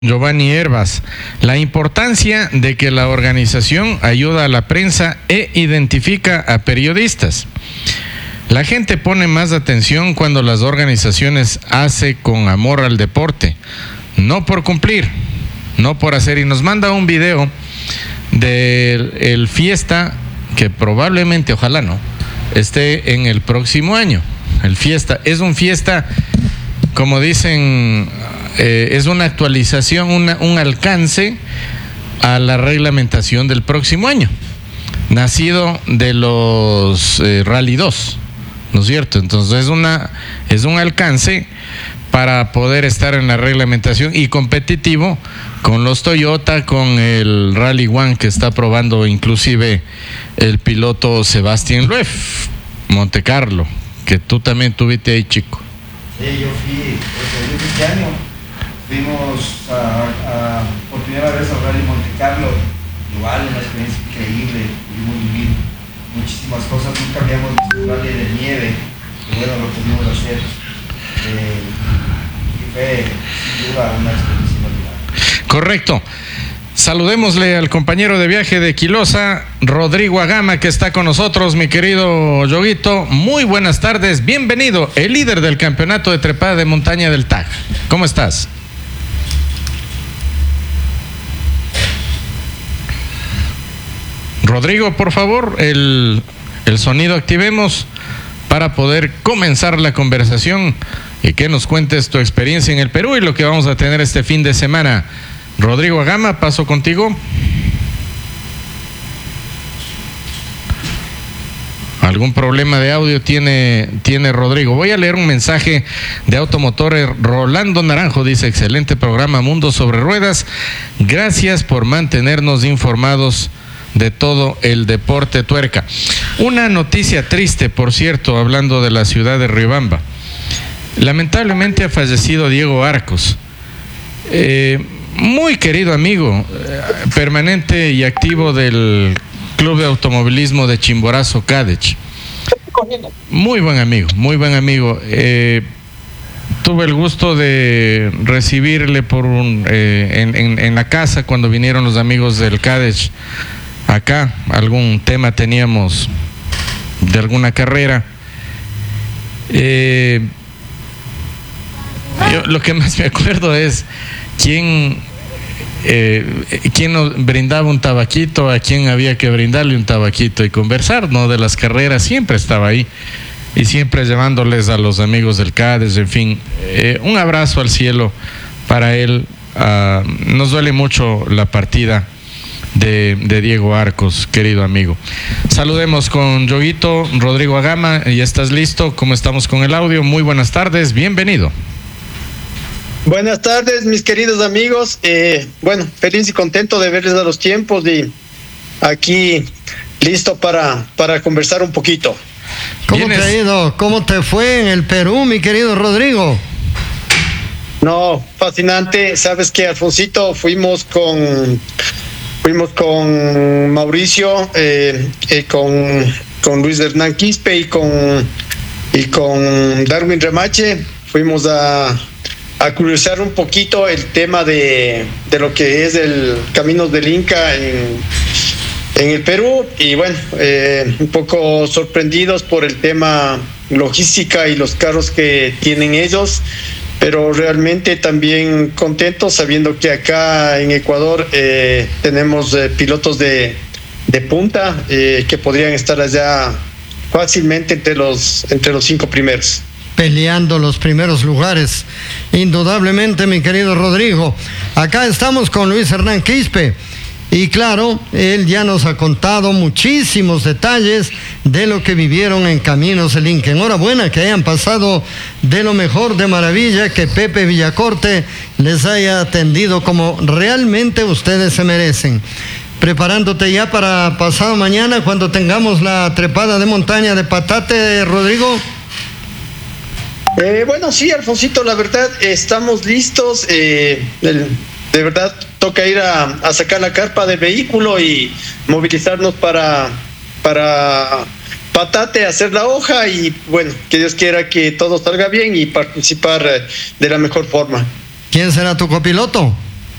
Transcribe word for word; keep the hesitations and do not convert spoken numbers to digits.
Giovanni Herbas, la importancia de que la organización ayuda a la prensa e identifica a periodistas. La gente pone más atención cuando las organizaciones hacen con amor al deporte, no por cumplir, no por hacer. Y nos manda un video del el fiesta que probablemente, ojalá no, esté en el próximo año. El fiesta es un fiesta, como dicen, eh, es una actualización, una, un alcance a la reglamentación del próximo año, nacido de los eh, Rally dos, ¿no es cierto? Entonces es una es un alcance para poder estar en la reglamentación y competitivo con los Toyota, con el Rally One que está probando inclusive el piloto Sebastián Loeb, Monte Carlo, que tú también tuviste ahí, chico. Sí, yo fui, pues, este año fuimos a, a, por primera vez al Rally Monte Carlo, igual una experiencia increíble, pudimos vivir muchísimas cosas, nunca habíamos visto un rally de nieve, y bueno, lo pudimos hacer, eh, y fue sin duda una experiencia inolvidable. Correcto. Saludémosle al compañero de viaje de Quilosa, Rodrigo Agama, que está con nosotros, mi querido Yoguito. Muy buenas tardes, bienvenido, el líder del campeonato de trepada de montaña del T A G. ¿Cómo estás? Rodrigo, por favor, el, el sonido activemos para poder comenzar la conversación y que nos cuentes tu experiencia en el Perú y lo que vamos a tener este fin de semana. Rodrigo Agama, paso contigo. ¿Algún problema de audio tiene, tiene Rodrigo? Voy a leer un mensaje de Automotores. Rolando Naranjo dice: excelente programa Mundo sobre Ruedas. Gracias por mantenernos informados de todo el deporte tuerca. Una noticia triste, por cierto, hablando de la ciudad de Riobamba. Lamentablemente ha fallecido Diego Arcos. Eh... Muy querido amigo, eh, permanente y activo del Club de Automovilismo de Chimborazo, Cadech. Muy buen amigo, muy buen amigo. Eh, tuve el gusto de recibirle por un, eh, en, en, en la casa cuando vinieron los amigos del Cadech acá. Algún tema teníamos de alguna carrera. Eh, yo, lo que más me acuerdo es quién, eh, quién nos brindaba un tabaquito, a quién había que brindarle un tabaquito y conversar, ¿no? De las carreras, siempre estaba ahí y siempre llevándoles a los amigos del Cádiz, en fin, eh, un abrazo al cielo para él. Uh, nos duele mucho la partida de, de Diego Arcos, querido amigo. Saludemos con Yoguito. Rodrigo Agama, ¿ya estás listo? ¿Cómo estamos con el audio? Muy buenas tardes, bienvenido. Buenas tardes, mis queridos amigos. Eh, bueno, feliz y contento de verles a los tiempos y aquí listo para, para conversar un poquito. ¿Cómo te ha ido? ¿Cómo te fue en el Perú, mi querido Rodrigo? No, fascinante. Sabes que, Alfonsito, fuimos con fuimos con Mauricio, eh, eh, con, con Luis Hernán Quispe y con y con Darwin Remache. Fuimos a a cruzar un poquito el tema de, de lo que es el Caminos del Inca en, en el Perú y bueno, eh, un poco sorprendidos por el tema logística y los carros que tienen ellos, pero realmente también contentos sabiendo que acá en Ecuador eh, tenemos eh, pilotos de, de punta eh, que podrían estar allá fácilmente entre los, entre los cinco primeros. Peleando los primeros lugares, indudablemente, mi querido Rodrigo. Acá estamos con Luis Hernán Quispe y claro, él ya nos ha contado muchísimos detalles de lo que vivieron en Caminos del Inca. Enhorabuena que hayan pasado de lo mejor, de maravilla, que Pepe Villacorte les haya atendido como realmente ustedes se merecen. Preparándote ya para pasado mañana cuando tengamos la trepada de montaña de Patate, Rodrigo. Eh, bueno, sí, Alfonsito, la verdad, estamos listos. Eh, el, de verdad, toca ir a, a sacar la carpa del vehículo y movilizarnos para, para Patate, hacer la hoja y, bueno, que Dios quiera que todo salga bien y participar de la mejor forma. ¿Quién será tu copiloto?